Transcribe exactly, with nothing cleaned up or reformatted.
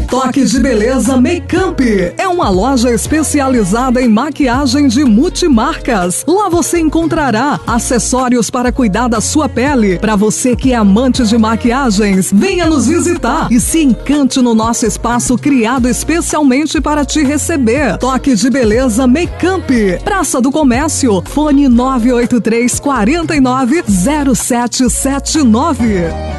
Toque de Beleza Makeup é uma loja especializada em maquiagem de multimarcas. Lá você encontrará acessórios para cuidar da sua pele. Para você que é amante de maquiagens, venha nos visitar e se encante no nosso espaço criado especialmente para te receber. Toque de Beleza Makeup, Praça do Comércio, fone nove oito três, quatro nove, zero sete sete nove.